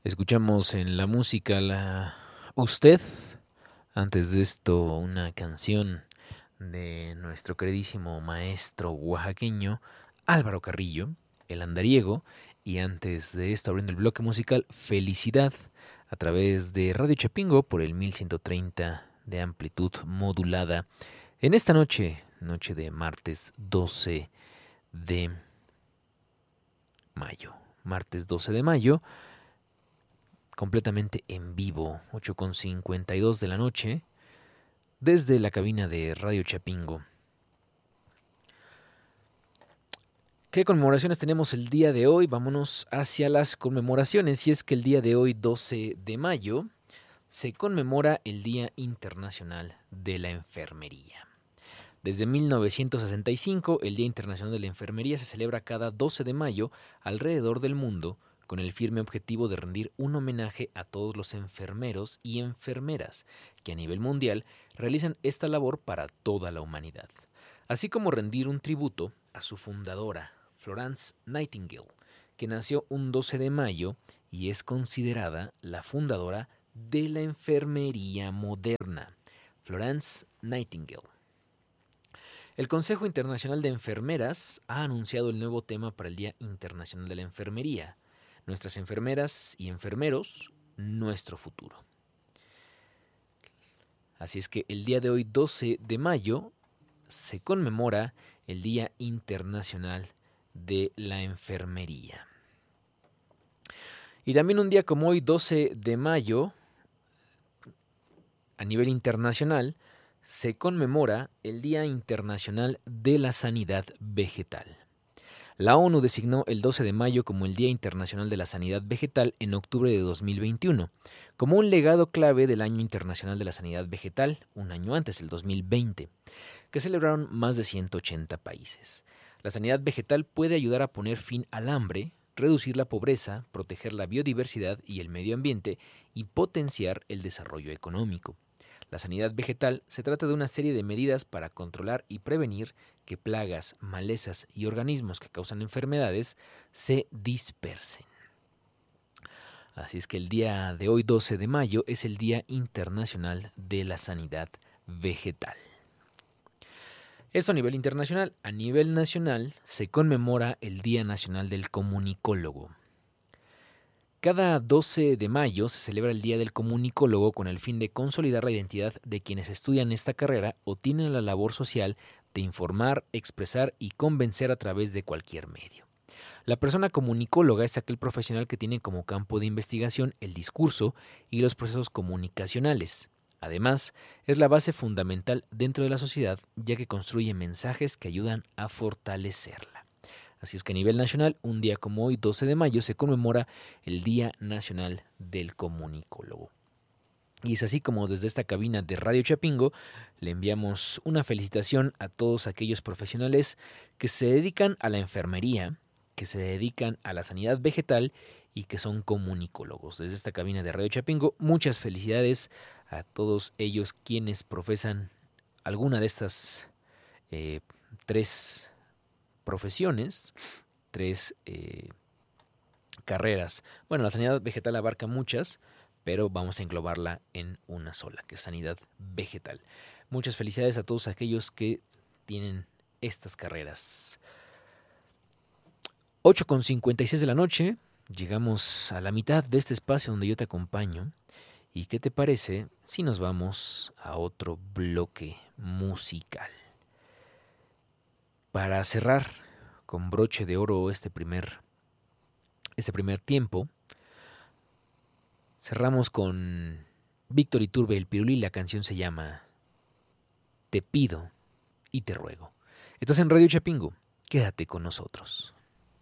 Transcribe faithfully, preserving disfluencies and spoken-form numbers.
Escuchamos en la música la Usted, antes de esto una canción de nuestro queridísimo maestro oaxaqueño Álvaro Carrillo, El Andariego, y antes de esto abriendo el bloque musical Felicidad a través de Radio Chapingo por el mil ciento treinta de amplitud modulada en esta noche, noche de martes doce de mayo, martes doce de mayo, completamente en vivo, ocho con cincuenta y dos de la noche, desde la cabina de Radio Chapingo. ¿Qué conmemoraciones tenemos el día de hoy? Vámonos hacia las conmemoraciones. Y es que el día de hoy, doce de mayo, se conmemora el Día Internacional de la Enfermería. Desde mil novecientos sesenta y cinco, el Día Internacional de la Enfermería se celebra cada doce de mayo alrededor del mundo, con el firme objetivo de rendir un homenaje a todos los enfermeros y enfermeras que a nivel mundial realizan esta labor para toda la humanidad, así como rendir un tributo a su fundadora, Florence Nightingale, que nació un doce de mayo y es considerada la fundadora de la enfermería moderna. Florence Nightingale. El Consejo Internacional de Enfermeras ha anunciado el nuevo tema para el Día Internacional de la Enfermería: nuestras enfermeras y enfermeros, nuestro futuro. Así es que el día de hoy, doce de mayo, se conmemora el Día Internacional de la Enfermería. Y también un día como hoy, doce de mayo, a nivel internacional, se conmemora el Día Internacional de la Sanidad Vegetal. La ONU designó el doce de mayo como el Día Internacional de la Sanidad Vegetal en octubre de dos mil veintiuno, como un legado clave del Año Internacional de la Sanidad Vegetal, un año antes, el dos mil veinte, que celebraron más de ciento ochenta países. La sanidad vegetal puede ayudar a poner fin al hambre, reducir la pobreza, proteger la biodiversidad y el medio ambiente y potenciar el desarrollo económico. La sanidad vegetal se trata de una serie de medidas para controlar y prevenir que plagas, malezas y organismos que causan enfermedades se dispersen. Así es que el día de hoy, doce de mayo, es el Día Internacional de la Sanidad Vegetal. Esto a nivel internacional. A nivel nacional se conmemora el Día Nacional del Comunicólogo. Cada doce de mayo se celebra el Día del Comunicólogo con el fin de consolidar la identidad de quienes estudian esta carrera o tienen la labor social de informar, expresar y convencer a través de cualquier medio. La persona comunicóloga es aquel profesional que tiene como campo de investigación el discurso y los procesos comunicacionales. Además, es la base fundamental dentro de la sociedad, ya que construye mensajes que ayudan a fortalecerla. Así es que a nivel nacional, un día como hoy, doce de mayo, se conmemora el Día Nacional del Comunicólogo. Y es así como desde esta cabina de Radio Chapingo le enviamos una felicitación a todos aquellos profesionales que se dedican a la enfermería, que se dedican a la sanidad vegetal y que son comunicólogos. Desde esta cabina de Radio Chapingo, muchas felicidades a todos ellos quienes profesan alguna de estas eh, tres profesiones, tres eh, carreras. Bueno, la sanidad vegetal abarca muchas, pero vamos a englobarla en una sola, que es sanidad vegetal. Muchas felicidades a todos aquellos que tienen estas carreras. ocho con cincuenta y seis de la noche, llegamos a la mitad de este espacio donde yo te acompaño. ¿Y qué te parece si nos vamos a otro bloque musical? Para cerrar con broche de oro este primer, este primer tiempo, cerramos con Víctor Iturbe, el Pirulí. La canción se llama Te pido y te ruego. Estás en Radio Chapingo, quédate con nosotros.